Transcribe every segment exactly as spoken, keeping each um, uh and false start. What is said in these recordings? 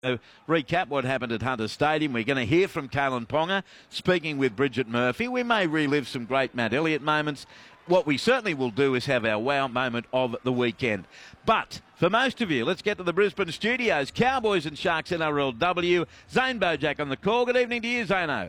Uh, recap what happened at Hunter Stadium. We're going to hear from Kalyn Ponga speaking with Bridget Murphy. We may relive some great Matt Elliott moments. What we certainly will do is have our wow moment of the weekend. But for most of you, let's get to the Brisbane studios. Cowboys and Sharks N R L W. Zane Bojack on the call. Good evening to you, Zano.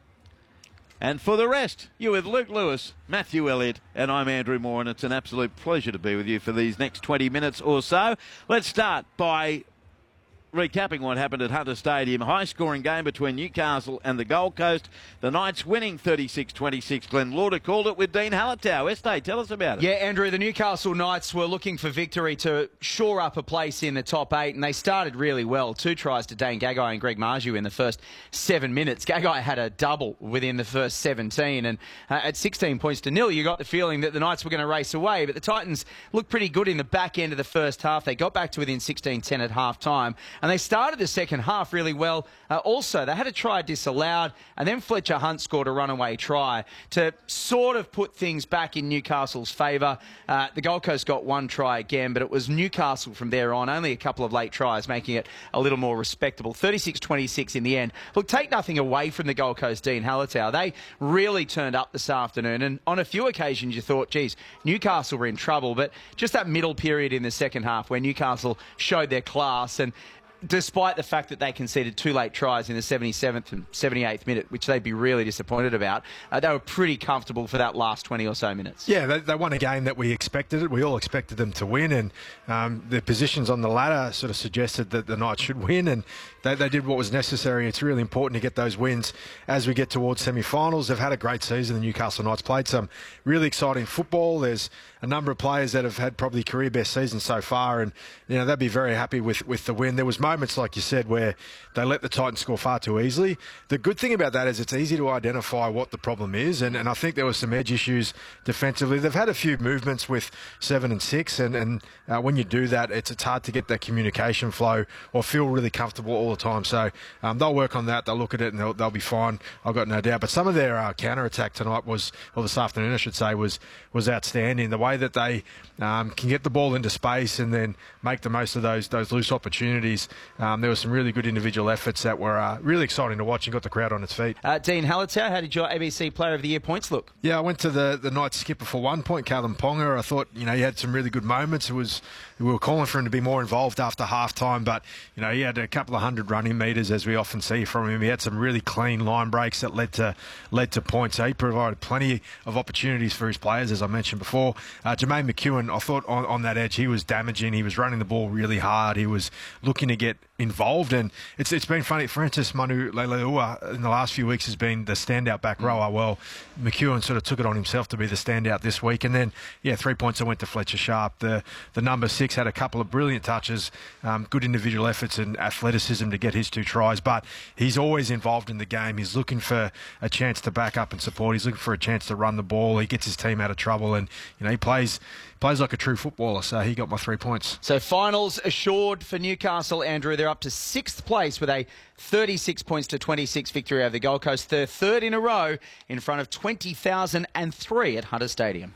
And for the rest, you're with Luke Lewis, Matthew Elliott, and I'm Andrew Moore, and it's an absolute pleasure to be with you for these next twenty minutes or so. Let's start by recapping what happened at Hunter Stadium. High-scoring game between Newcastle and the Gold Coast. The Knights winning thirty-six twenty-six. Glenn Lauder called it with Dean Hallertau. Estee, tell us about it. Yeah, Andrew, the Newcastle Knights were looking for victory to shore up a place in the top eight, and they started really well. Two tries to Dane Gagai and Greg Marju in the first seven minutes. Gagai had a double within the first seventeen, and uh, at sixteen points to nil, you got the feeling that the Knights were going to race away, but the Titans looked pretty good in the back end of the first half. They got back to within sixteen ten at half-time, and they started the second half really well. Uh, also, they had a try disallowed, and then Fletcher Hunt scored a runaway try to sort of put things back in Newcastle's favour. Uh, the Gold Coast got one try again, but it was Newcastle from there on, only a couple of late tries, making it a little more respectable. thirty-six twenty-six in the end. Look, take nothing away from the Gold Coast, Dean Hallertau. They really turned up this afternoon, and on a few occasions you thought, geez, Newcastle were in trouble, but just that middle period in the second half where Newcastle showed their class, and despite the fact that they conceded two late tries in the seventy-seventh and seventy-eighth minute, which they'd be really disappointed about, uh, they were pretty comfortable for that last twenty or so minutes. Yeah, they, they won a game that we expected it. We all expected them to win, and um, their positions on the ladder sort of suggested that the Knights should win, and they, they did what was necessary. It's really important to get those wins as we get towards semi-finals. They've had a great season. The Newcastle Knights played some really exciting football. There's a number of players that have had probably career best seasons so far, and you know they'd be very happy with, with the win. There was moments, like you said, where they let the Titans score far too easily. The good thing about that is it's easy to identify what the problem is, and, and I think there were some edge issues defensively. They've had a few movements with seven and six, and, and uh, when you do that, it's, it's hard to get that communication flow or feel really comfortable all the time. So um, they'll work on that. They'll look at it, and they'll, they'll be fine. I've got no doubt. But some of their uh, counter-attack tonight was, or this afternoon I should say, was was outstanding. The way that they um, can get the ball into space and then make the most of those those loose opportunities. Um, there were some really good individual efforts that were uh, really exciting to watch and got the crowd on its feet. Uh, Dean Hallertau, how did your A B C Player of the Year points look? Yeah, I went to the, the Knights skipper for one point, Kalyn Ponga. I thought, you know, he had some really good moments. It was we were calling for him to be more involved after half-time, but, you know, he had a couple of hundred running metres, as we often see from him. He had some really clean line breaks that led to led to points. So he provided plenty of opportunities for his players, as I mentioned before. Uh, Jermaine McEwen, I thought on, on that edge, he was damaging. He was running the ball really hard. He was looking to get involved, and it's it's been funny. Francis Manu Leilua in the last few weeks has been the standout back rower. Well, McEwen sort of took it on himself to be the standout this week, and then yeah, three points that went to Fletcher Sharp. The the number six had a couple of brilliant touches, um, good individual efforts and athleticism to get his two tries, but he's always involved in the game. He's looking for a chance to back up and support. He's looking for a chance to run the ball. He gets his team out of trouble, and you know he plays plays like a true footballer. So he got my three points. So finals assured for Newcastle, Andrew. They're up to sixth place with a thirty-six points to twenty-six victory over the Gold Coast. Their third in a row in front of twenty thousand three at Hunter Stadium.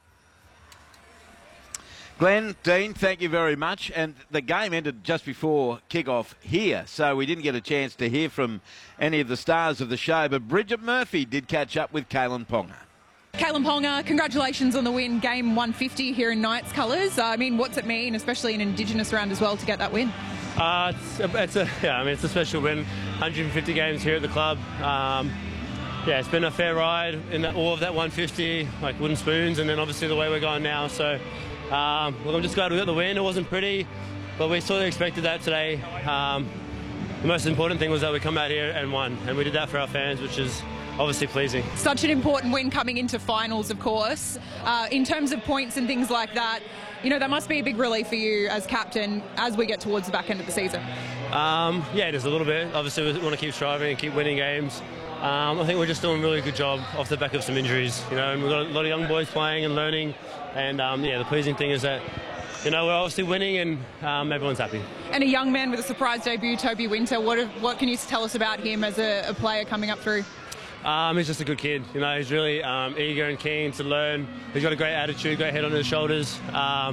Glenn, Dean, thank you very much. And the game ended just before kick-off here, so we didn't get a chance to hear from any of the stars of the show, but Bridget Murphy did catch up with Kalyn Ponga. Kalyn Ponga, congratulations on the win, game one fifty here in Knights colours. Uh, I mean, what's it mean, especially in an Indigenous round as well, to get that win? Uh, it's, a, it's a yeah, I mean, it's a special win. one hundred fifty games here at the club. Um, yeah, it's been a fair ride in that, all of that one fifty, like wooden spoons, and then obviously the way we're going now. So, um, well, I'm just glad we got the win. It wasn't pretty, but we sort of expected that today. Um, the most important thing was that we come out here and won, and we did that for our fans, which is obviously pleasing. Such an important win coming into finals, of course. Uh, in terms of points and things like that, you know, that must be a big relief for you as captain as we get towards the back end of the season. Um, yeah, it is a little bit. Obviously, we want to keep striving and keep winning games. Um, I think we're just doing a really good job off the back of some injuries. You know, and we've got a lot of young boys playing and learning. And, um, yeah, the pleasing thing is that, you know, we're obviously winning and um, everyone's happy. And a young man with a surprise debut, Toby Winter. What, what can you tell us about him as a, a player coming up through? Um, he's just a good kid, you know, he's really um, eager and keen to learn. He's got a great attitude, great head on his shoulders. Um,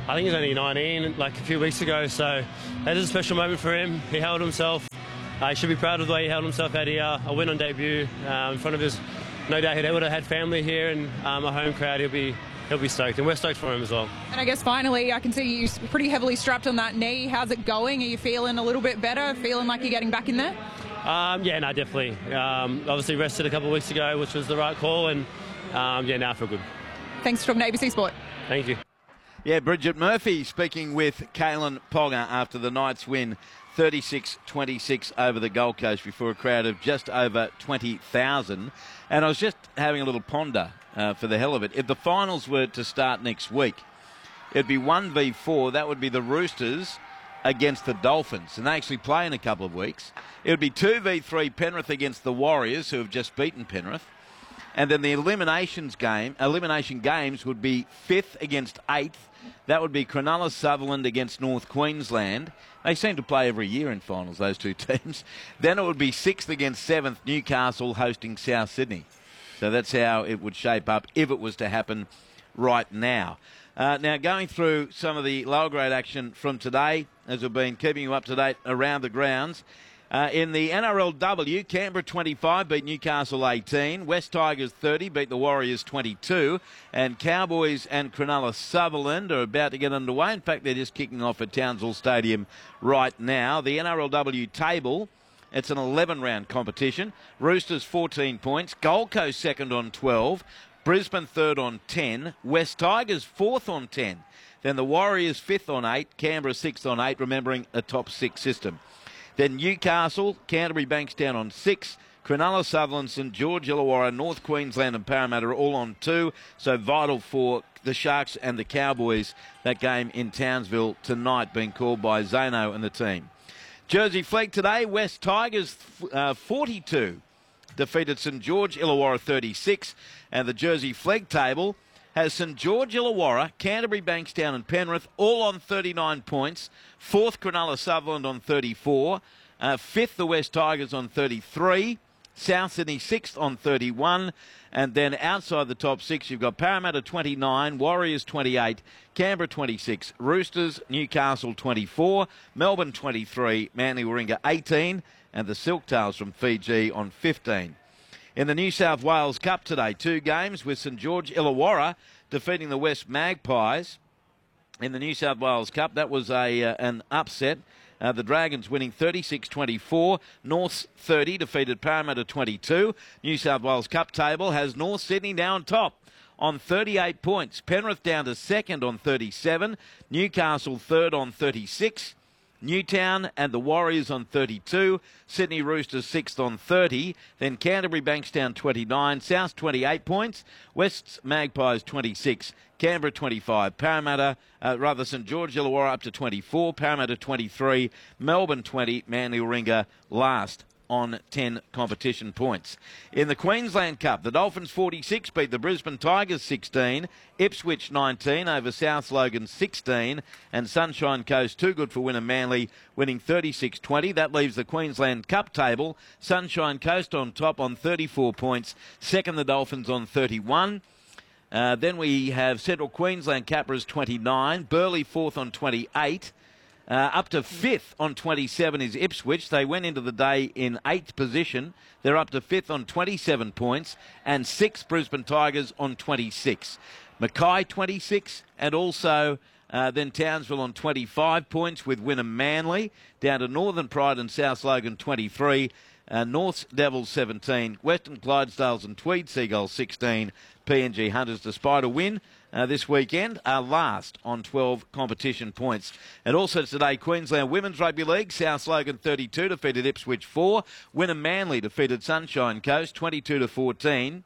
I think he's only nineteen, like a few weeks ago. So that is a special moment for him. He held himself. Uh, he should be proud of the way he held himself out here. A win on debut um, in front of his, no doubt he would have had family here and um, a home crowd. He'll be he'll be stoked, and we're stoked for him as well. And I guess finally, I can see you pretty heavily strapped on that knee. How's it going? Are you feeling a little bit better? Feeling like you're getting back in there? Um, yeah, no, definitely. Um, obviously rested a couple of weeks ago, which was the right call, and um, yeah, now I feel good. Thanks for talking to A B C Sport. Thank you. Yeah, Bridget Murphy speaking with Kalyn Ponga after the Knights win thirty-six twenty-six over the Gold Coast before a crowd of just over twenty thousand. And I was just having a little ponder uh, for the hell of it. If the finals were to start next week, it'd be one v four. That would be the Roosters against the Dolphins, and they actually play in a couple of weeks. It would be two v three Penrith against the Warriors, who have just beaten Penrith. And then the eliminations game, elimination games would be fifth against eighth. That would be Cronulla Sutherland against North Queensland. They seem to play every year in finals, those two teams. Then it would be sixth against seventh, Newcastle hosting South Sydney. So that's how it would shape up if it was to happen right now. Uh, now, going through some of the lower grade action from today, as we've been keeping you up to date around the grounds. Uh, in the N R L W, Canberra twenty-five beat Newcastle eighteen. West Tigers thirty beat the Warriors twenty-two. And Cowboys and Cronulla Sutherland are about to get underway. In fact, they're just kicking off at Townsville Stadium right now. The N R L W table, it's an eleven round competition. Roosters fourteen points. Gold Coast second on twelve. Brisbane third on ten. West Tigers fourth on ten. Then the Warriors fifth on eight. Canberra sixth on eight, remembering a top six system. Then Newcastle, Canterbury, Bankstown on six. Cronulla, Sutherland, St George, Illawarra, North Queensland and Parramatta are all on two. So vital for the Sharks and the Cowboys, that game in Townsville tonight being called by Zano and the team. Jersey Flegg today, West Tigers uh, forty-two defeated St George, Illawarra thirty-six. And the Jersey Flegg table has St George, Illawarra, Canterbury, Bankstown and Penrith all on thirty-nine points. Fourth, Cronulla Sutherland on thirty-four. Uh, fifth, the West Tigers on thirty-three. South Sydney sixth on thirty-one. And then outside the top six, you've got Parramatta twenty-nine, Warriors twenty-eight, Canberra twenty-six, Roosters, Newcastle twenty-four, Melbourne twenty-three, Manly Warringah eighteen, and the Silktails from Fiji on fifteen. In the New South Wales Cup today, two games with St George Illawarra defeating the West Magpies. In the New South Wales Cup, that was a uh, an upset. Uh, the Dragons winning thirty-six twenty-four. North thirty defeated Parramatta twenty-two. New South Wales Cup table has North Sydney now on top on thirty-eight points. Penrith down to second on thirty-seven. Newcastle third on thirty-six. Newtown and the Warriors on thirty-two. Sydney Roosters sixth on thirty. Then Canterbury Bankstown twenty-nine. South twenty-eight points. West's Magpies twenty-six. Canberra twenty-five. Parramatta, uh, rather St George Illawarra up to twenty-four. Parramatta twenty-three. Melbourne twenty. Manly Warringah last on ten competition points. In the Queensland Cup, the Dolphins forty-six beat the Brisbane Tigers sixteen, Ipswich nineteen over South Logan sixteen, and Sunshine Coast too good for Wynnum Manly winning thirty-six twenty. That leaves the Queensland Cup table. Sunshine Coast on top on thirty-four points, second the Dolphins on thirty-one. Uh, then we have Central Queensland Capras twenty-nine, Burleigh fourth on twenty-eight. Uh, up to fifth on twenty-seven is Ipswich. They went into the day in eighth position. They're up to fifth on twenty-seven points. And sixth, Brisbane Tigers on twenty-six. Mackay twenty-six, and also uh, then Townsville on twenty-five points with Wynnum Manly. Down to Northern Pride and South Logan twenty-three. Uh, North's Devils seventeen. Western Clydesdales and Tweed Seagulls sixteen. P N G Hunters, despite a win uh, this weekend, are last on twelve competition points. And also today, Queensland Women's Rugby League, South Logan thirty-two defeated Ipswich four. Wynnum Manly defeated Sunshine Coast twenty-two to fourteen.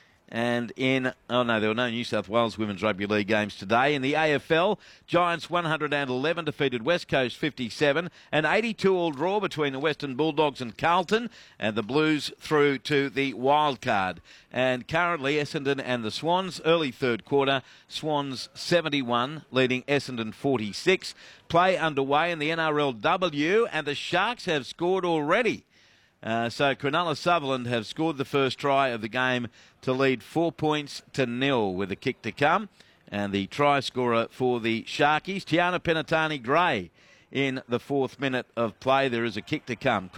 And in, oh no, there were no New South Wales Women's Rugby League games today. In the A F L, Giants one hundred eleven defeated West Coast fifty-seven. An eighty-two all draw between the Western Bulldogs and Carlton. And the Blues through to the wild card. And currently Essendon and the Swans, early third quarter, Swans seventy-one, leading Essendon forty-six. Play underway in the N R L W, and the Sharks have scored already. Uh, so Cronulla Sutherland have scored the first try of the game to lead four points to nil with a kick to come. And the try scorer for the Sharkies, Tiana Penatani Gray, in the fourth minute of play. There is a kick to come.